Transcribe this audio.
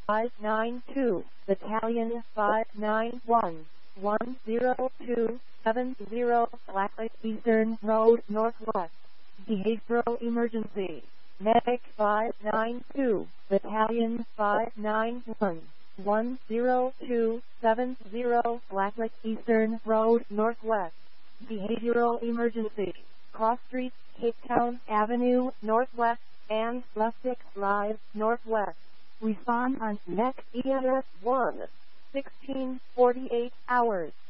592, Battalion 591, 10270, Blacklight Eastern Road Northwest. Behavioral emergency. Medic 592, Battalion 591, 10270, Blacklight Eastern Road Northwest. Behavioral emergency. Cross Street, Cape Town Avenue Northwest, and Lustig Drive Northwest. Respond on next EMS 1, 1648 hours.